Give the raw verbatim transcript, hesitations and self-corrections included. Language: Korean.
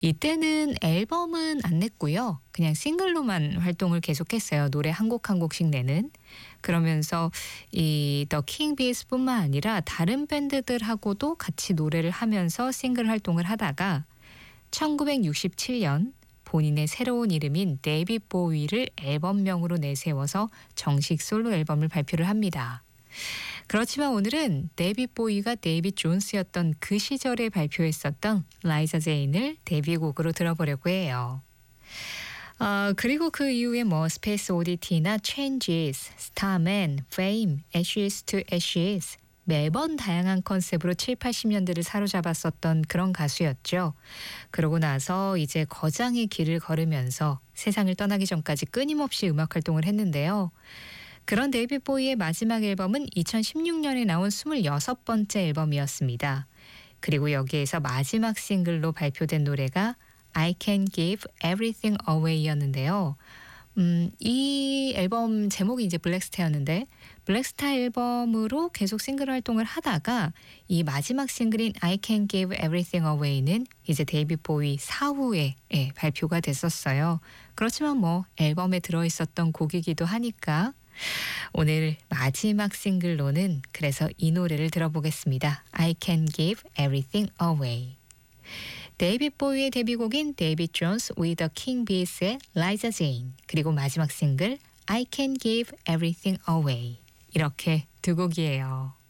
이때는 앨범은 안 냈고요. 그냥 싱글로만 활동을 계속했어요. 노래 한 곡 한 곡씩 내는. 그러면서 이 더 킹비스뿐만 아니라 다른 밴드들하고도 같이 노래를 하면서 싱글 활동을 하다가 천구백육십칠 년 본인의 새로운 이름인 데이빗 보위를 앨범명으로 내세워서 정식 솔로 앨범을 발표를 합니다. 그렇지만 오늘은 데이빗 보위가 데이빗 존스였던 그 시절에 발표했었던 라이자 제인을 데뷔곡으로 들어보려고 해요. 어, 그리고 그 이후에 뭐 스페이스 오디티나 Changes, Starman, Fame, Ashes to Ashes 매번 다양한 컨셉으로 칠, 팔십 년대를 사로잡았었던 그런 가수였죠. 그러고 나서 이제 거장의 길을 걸으면서 세상을 떠나기 전까지 끊임없이 음악 활동을 했는데요. 그런 데이빗 보위의 마지막 앨범은 이천십육 년에 나온 스물여섯 번째 앨범이었습니다. 그리고 여기에서 마지막 싱글로 발표된 노래가 I Can Give Everything Away였는데요. 음, 이 앨범 제목이 이제 블랙스타였는데 블랙스타 앨범으로 계속 싱글 활동을 하다가 이 마지막 싱글인 I Can Give Everything Away는 이제 데이빗 보위 사후에 예, 발표가 됐었어요. 그렇지만 뭐 앨범에 들어있었던 곡이기도 하니까 오늘 마지막 싱글로는 그래서 이 노래를 들어보겠습니다. I Can Give Everything Away. 데이빗 보위의 데뷔곡인 데이빗 존스 with the King Bees의 라이자 제인, 그리고 마지막 싱글 I Can Give Everything Away. 이렇게 두 곡이에요.